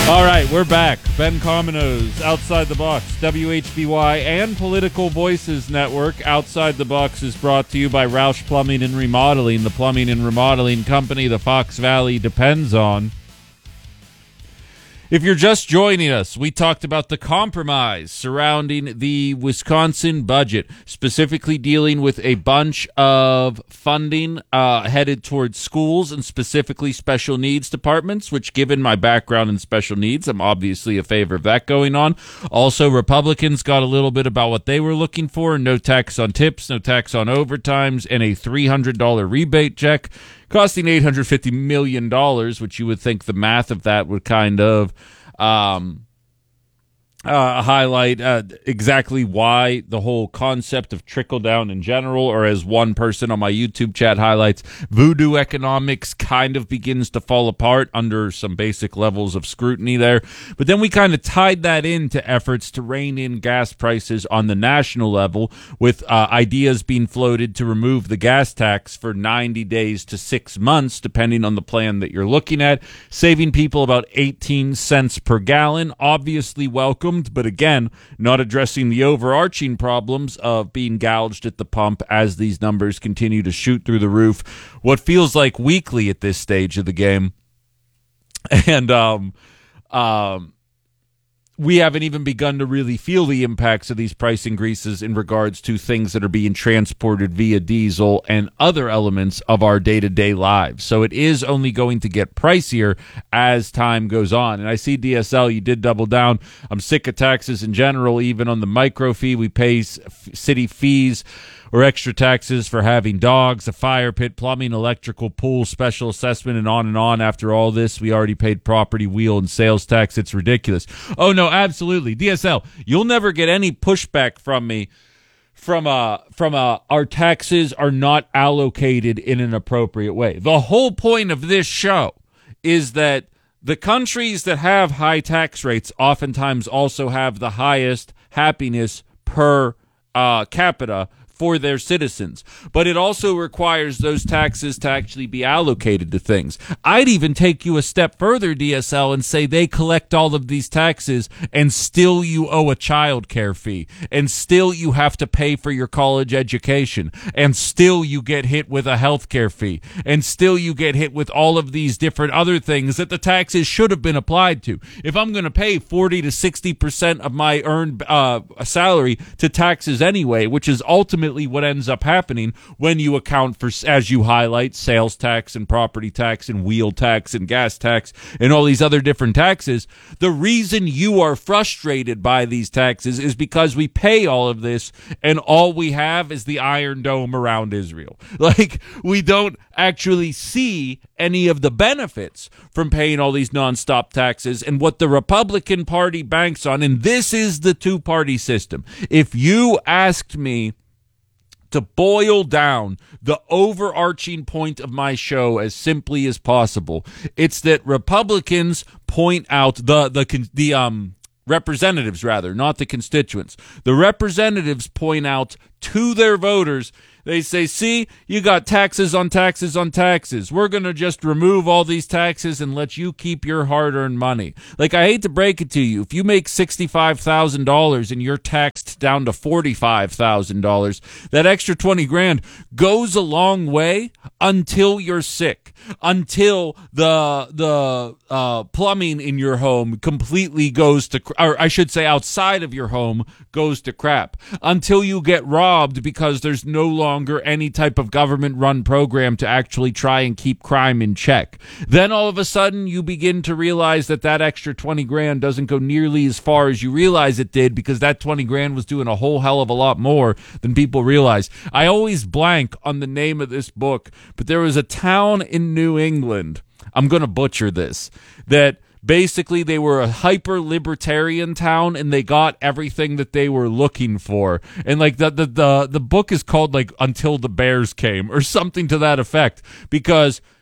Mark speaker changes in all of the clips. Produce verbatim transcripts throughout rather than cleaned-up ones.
Speaker 1: All right, we're back. Ben Carmenos, Outside the Box, W H B Y, and Political Voices Network. Outside the Box is brought to you by Roush Plumbing and Remodeling, the plumbing and remodeling company the Fox Valley depends on. If you're just joining us, we talked about the compromise surrounding the Wisconsin budget, specifically dealing with a bunch of funding uh, headed towards schools and specifically special needs departments, which, given my background in special needs, I'm obviously a favor of that going on. Also, Republicans got a little bit about what they were looking for: no tax on tips, no tax on overtimes, and a three hundred dollars rebate check costing eight hundred fifty million dollars, which you would think the math of that would kind of um, uh, highlight uh, exactly why the whole concept of trickle-down in general, or as one person on my YouTube chat highlights, voodoo economics kind of begins to fall apart under some basic levels of scrutiny there. But then we kind of tied that into efforts to rein in gas prices on the national level, with uh, ideas being floated to remove the gas tax for ninety days to six months, depending on the plan that you're looking at, saving people about eighteen cents per gallon. Obviously welcomed, but again, not addressing the overarching problems of being gouged at the pump as these numbers continue to shoot through the roof, what feels like weekly at this stage of the game. And um, um, we haven't even begun to really feel the impacts of these price increases in regards to things that are being transported via diesel and other elements of our day-to-day lives. So it is only going to get pricier as time goes on. And I see D S L, you did double down. I'm sick of taxes in general, even on the micro fee. We pay city fees or extra taxes for having dogs, a fire pit, plumbing, electrical, pool, special assessment, and on and on. After all this, we already paid property, wheel, and sales tax. It's ridiculous. Oh, no, absolutely. D S L, you'll never get any pushback from me from uh from uh our taxes are not allocated in an appropriate way. The whole point of this show is that the countries that have high tax rates oftentimes also have the highest happiness per uh, capita for their citizens. But it also requires those taxes to actually be allocated to things. I'd even take you a step further, D S L, and say they collect all of these taxes and still you owe a child care fee, and still you have to pay for your college education, and still you get hit with a health care fee, and still you get hit with all of these different other things that the taxes should have been applied to. If I'm going to pay forty to sixty percent of my earned uh, salary to taxes anyway, which is ultimately what ends up happening when you account for, as you highlight, sales tax and property tax and wheel tax and gas tax and all these other different taxes. The reason you are frustrated by these taxes is because we pay all of this and all we have is the Iron Dome around Israel. Like, we don't actually see any of the benefits from paying all these nonstop taxes. And what the Republican Party banks on, and this is the two-party system. If you asked me to boil down the overarching point of my show as simply as possible, it's that Republicans point out the the the um representatives, rather, not the constituents. The representatives point out to their voters, they say, see, you got taxes on taxes on taxes. We're going to just remove all these taxes and let you keep your hard-earned money. Like, I hate to break it to you, if you make sixty-five thousand dollars and you're taxed down to forty-five thousand dollars, that extra twenty grand goes a long way until you're sick, until the the uh, plumbing in your home completely goes to, or I should say outside of your home, goes to crap, until you get robbed because there's no longer any type of government-run program to actually try and keep crime in check. Then all of a sudden you begin to realize that that extra twenty grand doesn't go nearly as far as you realize it did, because that twenty grand was doing a whole hell of a lot more than people realize. I always blank on the name of this book, but there was a town in New England, I'm going to butcher this, that basically they were a hyper-libertarian town and they got everything that they were looking for. And like the, the, the, the book is called like Until the Bears Came or something to that effect, because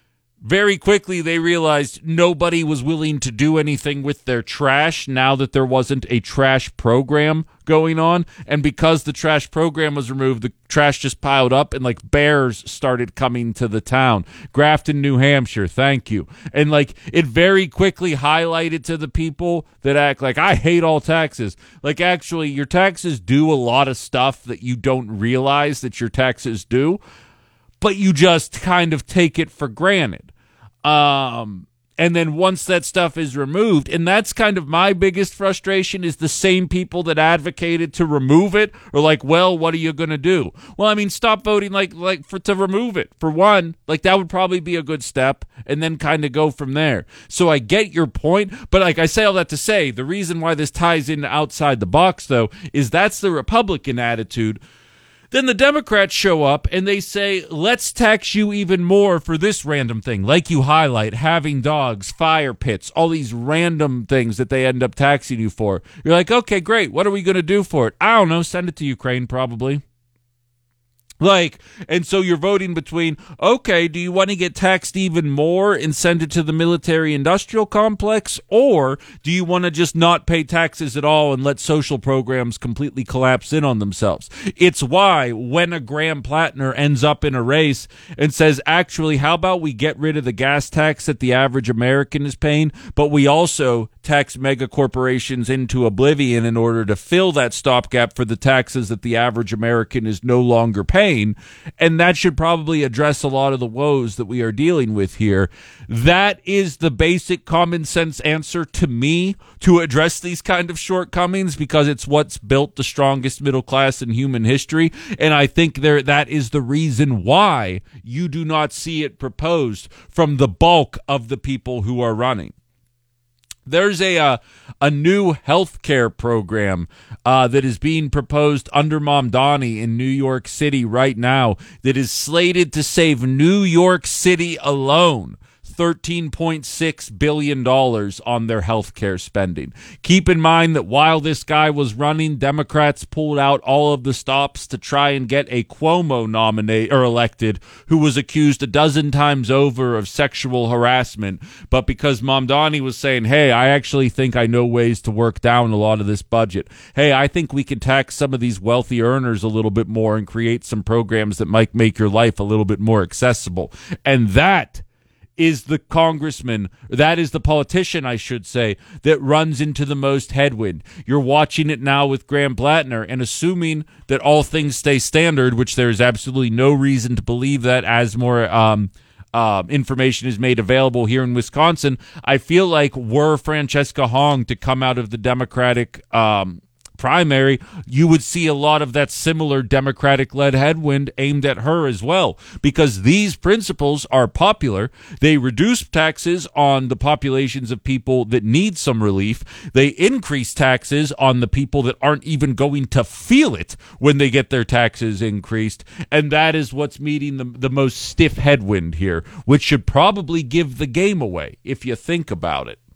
Speaker 1: Very quickly, they realized nobody was willing to do anything with their trash now that there wasn't a trash program going on. And because the trash program was removed, the trash just piled up and like bears started coming to the town. Grafton, New Hampshire, thank you. And like it very quickly highlighted to the people that act like I hate all taxes. Like actually your taxes do a lot of stuff that you don't realize that your taxes do, but you just kind of take it for granted. Um, and then once that stuff is removed, and that's kind of my biggest frustration, is the same people that advocated to remove it are like, well, what are you going to do? Well, I mean, stop voting like like for to remove it. For one, like that would probably be a good step, and then kind of go from there. So I get your point, but like I say all that to say, the reason why this ties in outside the box, though, is that's the Republican attitude. Then the Democrats show up and they say, let's tax you even more for this random thing. Like you highlight, having dogs, fire pits, all these random things that they end up taxing you for. You're like, okay, great. What are we going to do for it? I don't know. Send it to Ukraine, probably. Like, and so you're voting between, okay, do you want to get taxed even more and send it to the military-industrial complex, or do you want to just not pay taxes at all and let social programs completely collapse in on themselves? It's why when a Graham Plattner ends up in a race and says, actually, how about we get rid of the gas tax that the average American is paying, but we also tax mega corporations into oblivion in order to fill that stopgap for the taxes that the average American is no longer paying. And that should probably address a lot of the woes that we are dealing with here. That is the basic common sense answer to me to address these kind of shortcomings, because it's what's built the strongest middle class in human history. And I think there that is the reason why you do not see it proposed from the bulk of the people who are running. There's a uh, a new healthcare program uh, that is being proposed under Mamdani in New York City right now that is slated to save New York City alone thirteen point six billion dollars on their healthcare spending. Keep in mind that while this guy was running, Democrats pulled out all of the stops to try and get a Cuomo nominate or elected, who was accused a dozen times over of sexual harassment. But because Mamdani was saying, hey, I actually think I know ways to work down a lot of this budget. Hey, I think we can tax some of these wealthy earners a little bit more and create some programs that might make your life a little bit more accessible. And that is the congressman, that is the politician, I should say, that runs into the most headwind. You're watching it now with Graham Plattner, and assuming that all things stay standard, which there is absolutely no reason to believe that as more um, uh, information is made available here in Wisconsin, I feel like were Francesca Hong to come out of the Democratic um primary, you would see a lot of that similar Democratic-led headwind aimed at her as well, because these principles are popular. They reduce taxes on the populations of people that need some relief. They increase taxes on the people that aren't even going to feel it when they get their taxes increased, and that is what's meeting the, the most stiff headwind here, which should probably give the game away if you think about it.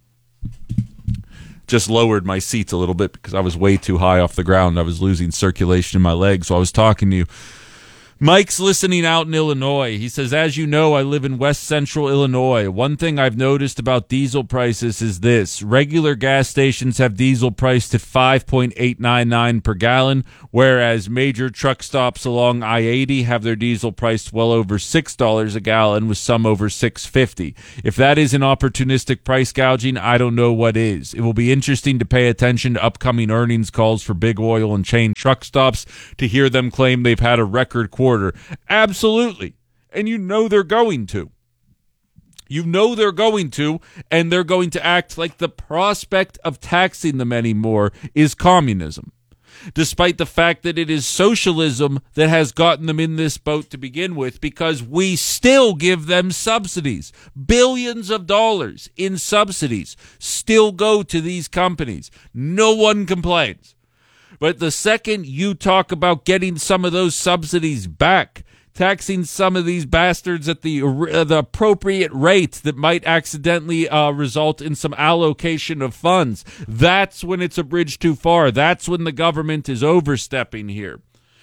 Speaker 1: Just lowered my seats a little bit because I was way too high off the ground. I was losing circulation in my legs while I was talking to you. Mike's listening out in Illinois. He says, as you know, I live in west central Illinois. One thing I've noticed about diesel prices is this. Regular gas stations have diesel priced at five point eight nine nine per gallon, whereas major truck stops along I eighty have their diesel priced well over six dollars a gallon, with some over six dollars and fifty cents. If that isn't opportunistic price gouging, I don't know what is. It will be interesting to pay attention to upcoming earnings calls for big oil and chain truck stops to hear them claim they've had a record quarter. Absolutely. And you know they're going to. You know they're going to, and they're going to act like the prospect of taxing them anymore is communism, despite the fact that it is socialism that has gotten them in this boat to begin with, because we still give them subsidies. Billions of dollars in subsidies still go to these companies. No one complains. But the second you talk about getting some of those subsidies back, taxing some of these bastards at the uh, the appropriate rate that might accidentally uh, result in some allocation of funds, that's when it's a bridge too far. That's when the government is overstepping here.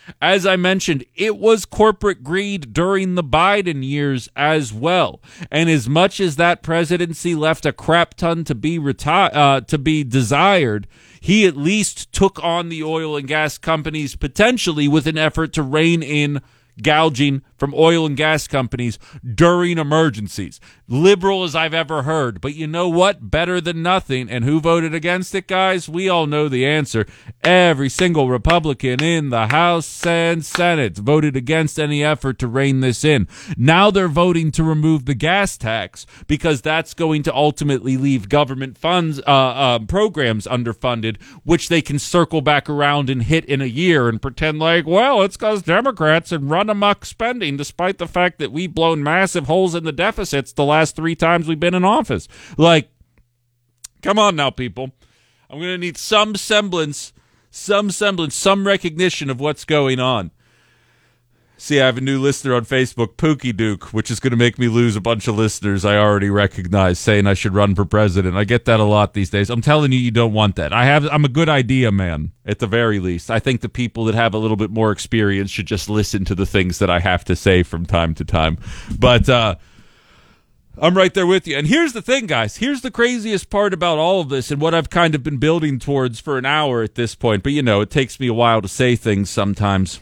Speaker 1: As I mentioned, it was corporate greed during the Biden years as well. And as much as that presidency left a crap ton to be reti- uh, to be desired, he at least took on the oil and gas companies potentially with an effort to rein in gouging from oil and gas companies during emergencies. Liberal as I've ever heard. But you know what? Better than nothing. And who voted against it, guys? We all know the answer. Every single Republican in the House and Senate voted against any effort to rein this in. Now they're voting to remove the gas tax because that's going to ultimately leave government funds, uh, uh, programs underfunded, which they can circle back around and hit in a year and pretend like, well, it's because Democrats and run amok spending, despite the fact that we've blown massive holes in the deficits the last three times we've been in office. Like, come on now, people. I'm going to need some semblance, some semblance, some recognition of what's going on. See, I have a new listener on Facebook, Pookie Duke, which is going to make me lose a bunch of listeners I already recognize, saying I should run for president. I get that a lot these days. I'm telling you, you don't want that. I have, I'm a good idea man, at the very least. I think the people that have a little bit more experience should just listen to the things that I have to say from time to time. But uh, I'm right there with you. And here's the thing, guys. Here's the craziest part about all of this and what I've kind of been building towards for an hour at this point. But, you know, it takes me a while to say things sometimes.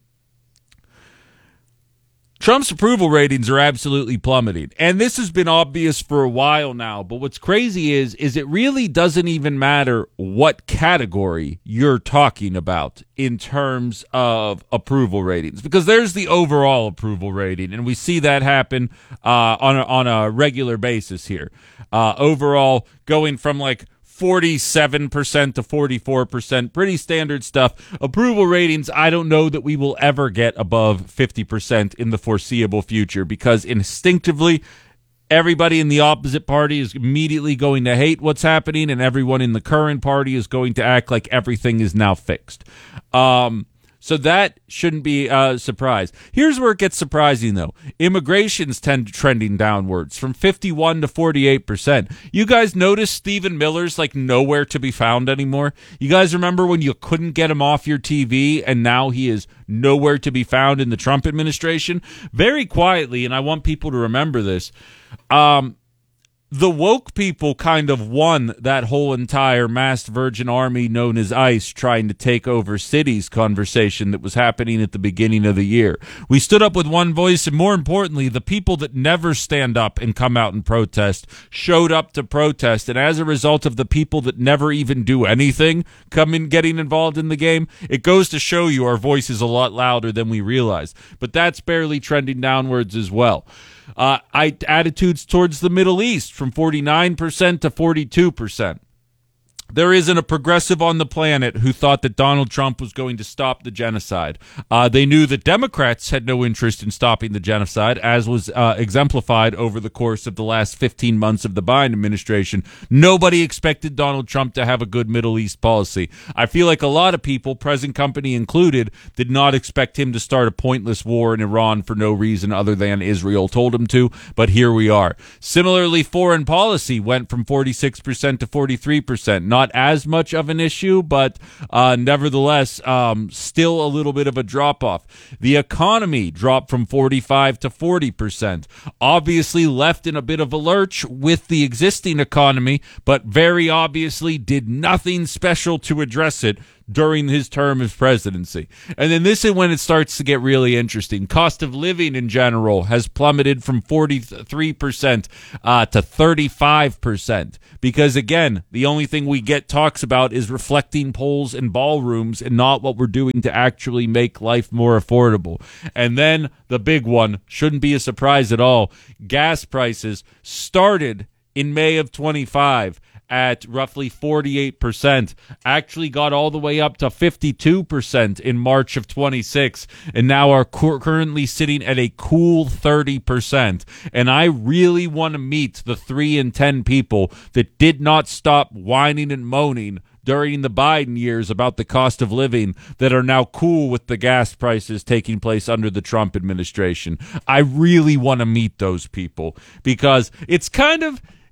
Speaker 1: Trump's approval ratings are absolutely plummeting, and this has been obvious for a while now, but what's crazy is is it really doesn't even matter what category you're talking about in terms of approval ratings, because there's the overall approval rating, and we see that happen uh, on, a, on a regular basis here. Uh, overall, going from like forty-seven percent to forty-four percent, pretty standard stuff. Approval ratings, I don't know that we will ever get above fifty percent in the foreseeable future, because instinctively, everybody in the opposite party is immediately going to hate what's happening, and everyone in the current party is going to act like everything is now fixed. Um... So that shouldn't be a surprise. Here's where it gets surprising, though. Immigration's tend trending downwards from fifty-one to forty-eight percent. You guys notice Stephen Miller's like nowhere to be found anymore? You guys remember when you couldn't get him off your T V, and now he is nowhere to be found in the Trump administration? Very quietly, and I want people to remember this, um... the woke people kind of won that whole entire masked virgin army known as ICE trying to take over cities conversation that was happening at the beginning of the year. We stood up with one voice, and more importantly, the people that never stand up and come out and protest showed up to protest, and as a result of the people that never even do anything coming getting involved in the game, it goes to show you our voice is a lot louder than we realize. But that's barely trending downwards as well. Uh, I, attitudes towards the Middle East from forty-nine percent to forty-two percent. There isn't a progressive on the planet who thought that Donald Trump was going to stop the genocide. Uh, they knew that Democrats had no interest in stopping the genocide, as was uh, exemplified over the course of the last fifteen months of the Biden administration. Nobody expected Donald Trump to have a good Middle East policy. I feel like a lot of people, present company included, did not expect him to start a pointless war in Iran for no reason other than Israel told him to, but here we are. Similarly, foreign policy went from forty-six percent to forty-three percent. Not as much of an issue, but uh, nevertheless, um, still a little bit of a drop-off. The economy dropped from forty-five to forty percent. Obviously left in a bit of a lurch with the existing economy, but very obviously did nothing special to address it during his term as presidency. And then this is when it starts to get really interesting. Cost of living in general has plummeted from forty-three percent uh, to thirty-five percent. Because, again, the only thing we get talks about is reflecting polls and ballrooms and not what we're doing to actually make life more affordable. And then the big one, shouldn't be a surprise at all, gas prices started in May of twenty-five at roughly forty-eight percent, actually got all the way up to fifty-two percent in March of twenty-six, and now are cu- currently sitting at a cool thirty percent. And I really want to meet the three in ten people that did not stop whining and moaning during the Biden years about the cost of living that are now cool with the gas prices taking place under the Trump administration. I really want to meet those people, because it's kind of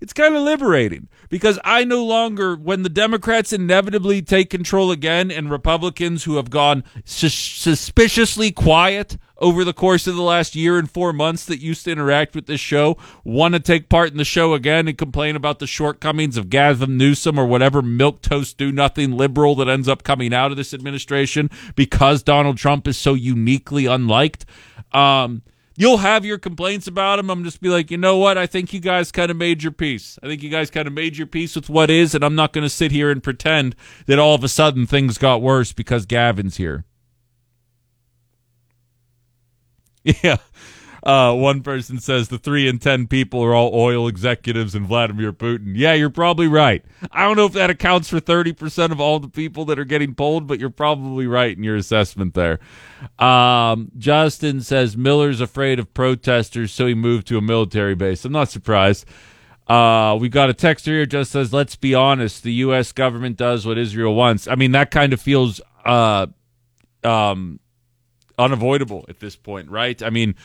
Speaker 1: it's kind of liberating because I no longer, when the Democrats inevitably take control again and Republicans who have gone sus- suspiciously quiet over the course of the last year and four months that used to interact with this show want to take part in the show again and complain about the shortcomings of Gavin Newsom or whatever milquetoast do-nothing liberal that ends up coming out of this administration because Donald Trump is so uniquely unliked. Um, you'll have your complaints about him. I'm just be like, you know what? I think you guys kind of made your peace. I think you guys kind of made your peace with what is, and I'm not going to sit here and pretend that all of a sudden things got worse because Gavin's here. Yeah. Uh, one person says the three in ten people are all oil executives and Vladimir Putin. Yeah, you're probably right. I don't know if that accounts for thirty percent of all the people that are getting polled, but you're probably right in your assessment there. Um, Justin says Miller's afraid of protesters, so he moved to a military base. I'm not surprised. Uh, we got a text here just says, let's be honest, the U S government does what Israel wants. I mean, that kind of feels uh, um, unavoidable at this point, right? I mean,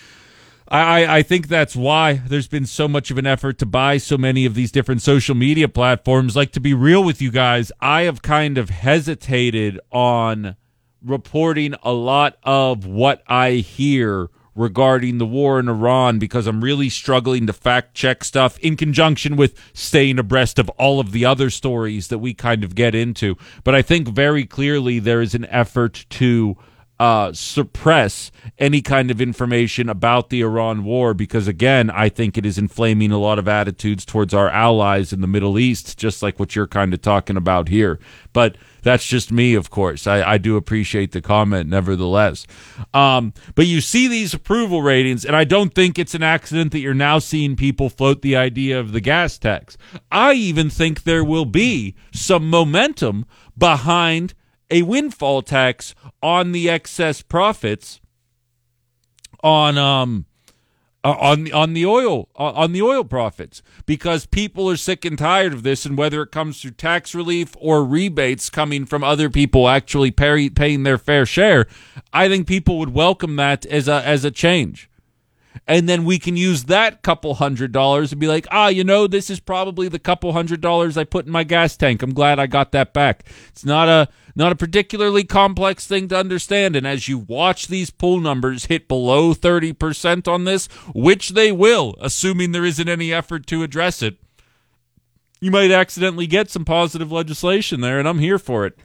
Speaker 1: I, I think that's why there's been so much of an effort to buy so many of these different social media platforms. Like, to be real with you guys, I have kind of hesitated on reporting a lot of what I hear regarding the war in Iran because I'm really struggling to fact check stuff in conjunction with staying abreast of all of the other stories that we kind of get into. But I think very clearly there is an effort to Uh, suppress any kind of information about the Iran war because, again, I think it is inflaming a lot of attitudes towards our allies in the Middle East, just like what you're kind of talking about here. But that's just me, of course. I, I do appreciate the comment, nevertheless. Um, but you see these approval ratings, and I don't think it's an accident that you're now seeing people float the idea of the gas tax. I even think there will be some momentum behind a windfall tax on the excess profits on um uh, on on the oil uh, on the oil profits because people are sick and tired of this, and whether it comes through tax relief or rebates coming from other people actually pay, paying their fair share, I think people would welcome that as a as a change. And then we can use that couple hundred dollars and be like, ah, you know, this is probably the couple hundred dollars I put in my gas tank. I'm glad I got that back. It's not a not a particularly complex thing to understand. And as you watch these poll numbers hit below thirty percent on this, which they will, assuming there isn't any effort to address it, you might accidentally get some positive legislation there, and I'm here for it.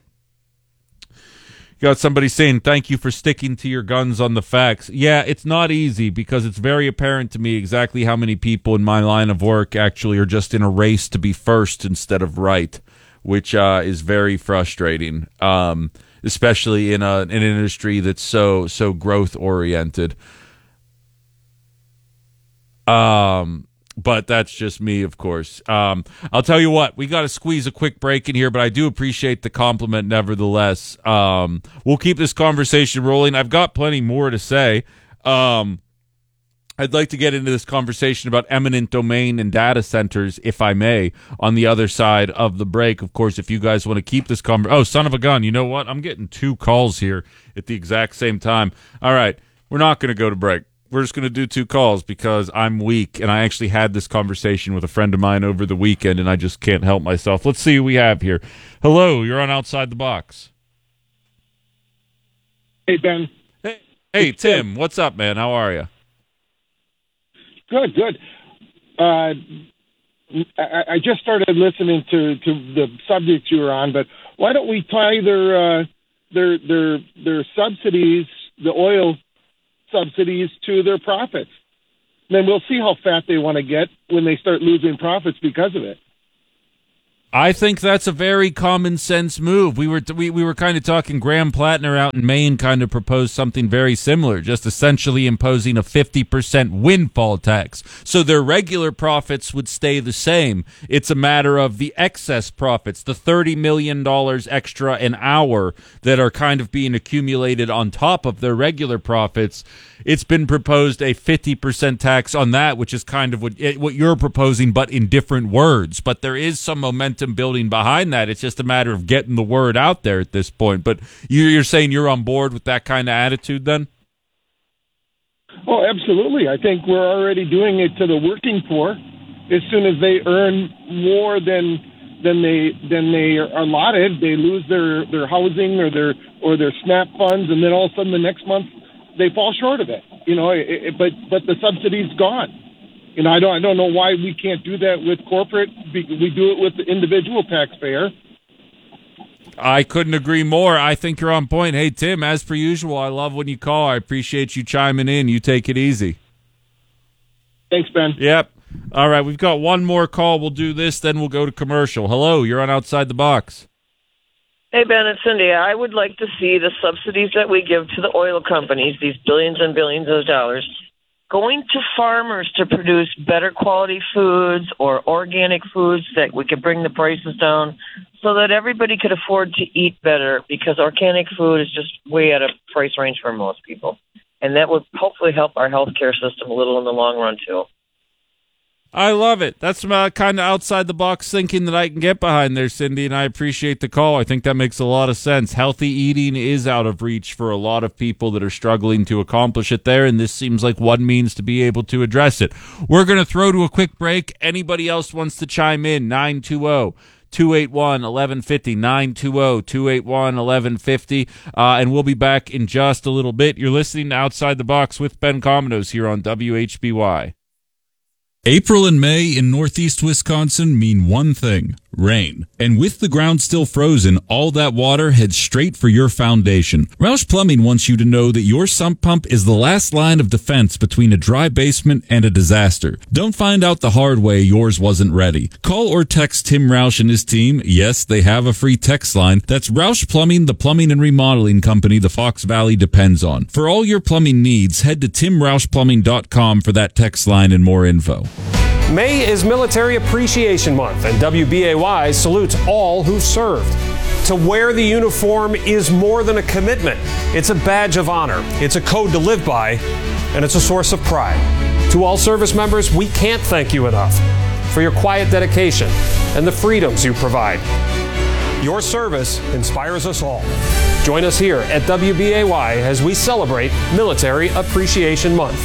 Speaker 1: Got somebody saying, thank you for sticking to your guns on the facts. Yeah, it's not easy because it's very apparent to me exactly how many people in my line of work actually are just in a race to be first instead of right, which uh, is very frustrating, um, especially in, a, in an industry that's so so growth-oriented. Um... But that's just me, of course. Um, I'll tell you what, we got to squeeze a quick break in here, but I do appreciate the compliment nevertheless. Um, we'll keep this conversation rolling. I've got plenty more to say. Um, I'd like to get into this conversation about eminent domain and data centers, if I may, on the other side of the break. Of course, if you guys want to keep this conversation. Oh, son of a gun, you know what? I'm getting two calls here at the exact same time. All right, we're not going to go to break. We're just going to do two calls because I'm weak, and I actually had this conversation with a friend of mine over the weekend, and I just can't help myself. Let's see who we have here. Hello, you're on Outside the Box.
Speaker 2: Hey, Ben.
Speaker 1: Hey, hey Tim. What's up, man? How are you?
Speaker 2: Good, good. Uh, I, I just started listening to, to the subject you were on, but why don't we tie their, uh, their, their, their subsidies, the oil subsidies, to their profits? Then we'll see how fat they want to get when they start losing profits because of it.
Speaker 1: I think that's a very common sense move. We were we, we were kind of talking. Graham Plattner out in Maine kind of proposed something very similar, just essentially imposing a fifty percent windfall tax. So their regular profits would stay the same. It's a matter of the excess profits, the thirty million dollars extra an hour that are kind of being accumulated on top of their regular profits. It's been proposed a fifty percent tax on that, which is kind of what what you're proposing, but in different words. But there is some momentum building behind that. It's just a matter of getting the word out there at this point. But you're saying you're on board with that kind of attitude then?
Speaker 2: Oh, absolutely. I think we're already doing it to the working poor. as soon as they earn more than than they than they are allotted, they lose their, their housing or their or their SNAP funds, and then all of a sudden the next month they fall short of it. You know, it, it, but but the subsidy's gone. You know, I don't I don't know why we can't do that with corporate. We do it with the individual taxpayer.
Speaker 1: I couldn't agree more. I think you're on point. Hey, Tim, as per usual, I love when you call. I appreciate you chiming in. You take it easy.
Speaker 2: Thanks, Ben.
Speaker 1: Yep. All right, we've got one more call. We'll do this, then we'll go to commercial. Hello, you're on Outside the Box.
Speaker 3: Hey, Ben, it's Cindy. I would like to see the subsidies that we give to the oil companies, these billions and billions of dollars, going to farmers to produce better quality foods or organic foods that we could bring the prices down so that everybody could afford to eat better, because organic food is just way out of price range for most people. And that would hopefully help our healthcare system a little in the long run, too.
Speaker 1: I love it. That's my kind of outside-the-box thinking that I can get behind there, Cindy, and I appreciate the call. I think that makes a lot of sense. Healthy eating is out of reach for a lot of people that are struggling to accomplish it there, and this seems like one means to be able to address it. We're going to throw to a quick break. Anybody else wants to chime in, nine two zero, two eight one, one one five zero, nine two zero, two eight one, one one five zero, uh, and we'll be back in just a little bit. You're listening to Outside the Box with Ben Cominos here on W H B Y.
Speaker 4: April and May in northeast Wisconsin mean one thing: rain. And with the ground still frozen, all that water heads straight for your foundation. Roush Plumbing wants you to know that your sump pump is the last line of defense between a dry basement and a disaster. Don't find out the hard way yours wasn't ready. Call or text Tim Roush and his team. Yes, they have a free text line. That's Roush Plumbing, the plumbing and remodeling company the Fox Valley depends on. For all your plumbing needs, head to tim roush plumbing dot com for that text line and more info.
Speaker 5: May is Military Appreciation Month, and W B A Y salutes all who've served. To wear the uniform is more than a commitment. It's a badge of honor. It's a code to live by, and it's a source of pride. To all service members, we can't thank you enough for your quiet dedication and the freedoms you provide. Your service inspires us all. Join us here at W B A Y as we celebrate Military Appreciation Month.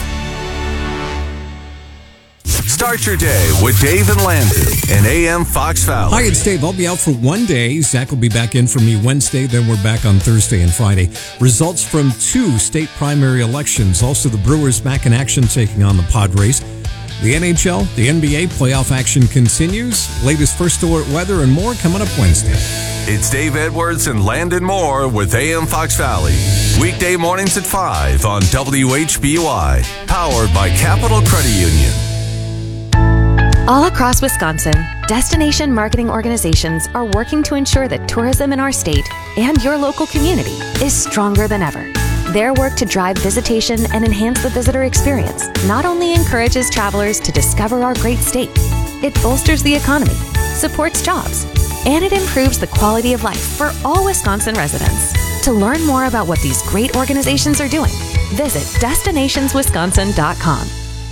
Speaker 6: Start your day with Dave and Landon in A M Fox Valley.
Speaker 7: Hi, it's Dave. I'll be out for one day. Zach will be back in for me Wednesday. Then we're back on Thursday and Friday. Results from two state primary elections. Also, the Brewers back in action taking on the Padres. The N H L, the N B A playoff action continues. Latest first alert weather and more coming up Wednesday.
Speaker 6: It's Dave Edwards and Landon Moore with A M Fox Valley. Weekday mornings at five on W H B Y. Powered by Capital Credit Union.
Speaker 8: All across Wisconsin, destination marketing organizations are working to ensure that tourism in our state and your local community is stronger than ever. Their work to drive visitation and enhance the visitor experience not only encourages travelers to discover our great state, it bolsters the economy, supports jobs, and it improves the quality of life for all Wisconsin residents. To learn more about what these great organizations are doing, visit destinations wisconsin dot com.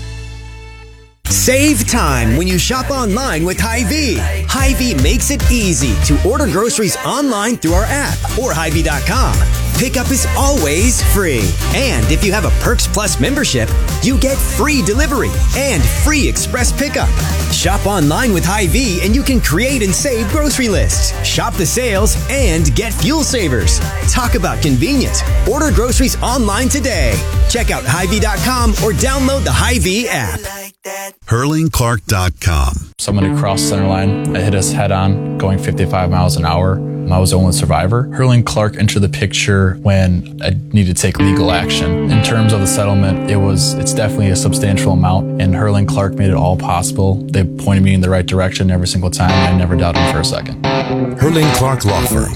Speaker 9: Save time when you shop online with Hy-Vee. Hy-Vee makes it easy to order groceries online through our app or Hy Vee dot com. Pickup is always free. And if you have a Perks Plus membership, you get free delivery and free express pickup. Shop online with Hy-Vee and you can create and save grocery lists, shop the sales, and get fuel savers. Talk about convenience. Order groceries online today. Check out Hy Vee dot com or download the Hy-Vee app.
Speaker 6: Hurling Clark dot com.
Speaker 10: Someone had crossed center line. It hit us head on, going fifty-five miles an hour. I was the only survivor. Hurling Clark entered the picture when I needed to take legal action. In terms of the settlement, it was it's definitely a substantial amount, and Hurling Clark made it all possible. They pointed me in the right direction every single time, and I never doubted them for a second.
Speaker 6: Hurling Clark Law Firm.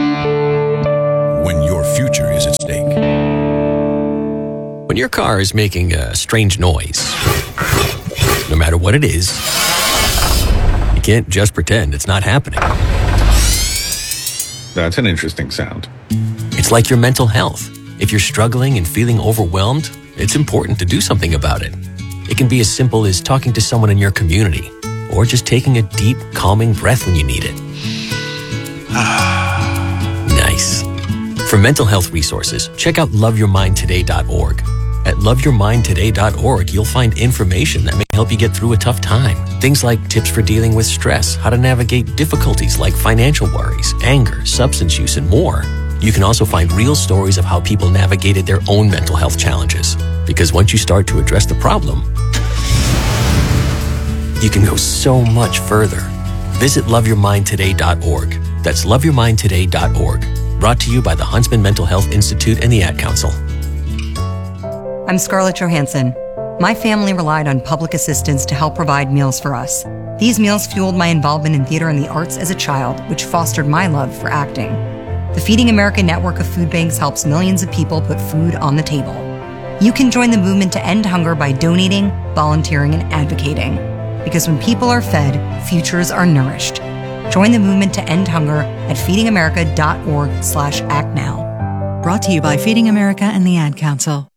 Speaker 6: When your future is at stake.
Speaker 11: When your car is making a strange noise, no matter what it is, you can't just pretend it's not happening.
Speaker 12: That's an interesting sound.
Speaker 11: It's like your mental health. If you're struggling and feeling overwhelmed, it's important to do something about it. It can be as simple as talking to someone in your community, or just taking a deep, calming breath when you need it. Nice. For mental health resources, check out love your mind today dot org. At love your mind today dot org, you'll find information that may help you get through a tough time. Things like tips for dealing with stress, how to navigate difficulties like financial worries, anger, substance use, and more. You can also find real stories of how people navigated their own mental health challenges. Because once you start to address the problem, you can go so much further. Visit love your mind today dot org. That's love your mind today dot org. Brought to you by the Huntsman Mental Health Institute and the Ad Council.
Speaker 12: I'm Scarlett Johansson. My family relied on public assistance to help provide meals for us. These meals fueled my involvement in theater and the arts as a child, which fostered my love for acting. The Feeding America network of food banks helps millions of people put food on the table. You can join the movement to end hunger by donating, volunteering, and advocating. Because when people are fed, futures are nourished. Join the movement to end hunger at feeding america dot org slash act now.
Speaker 13: Brought to you by Feeding America and the Ad Council.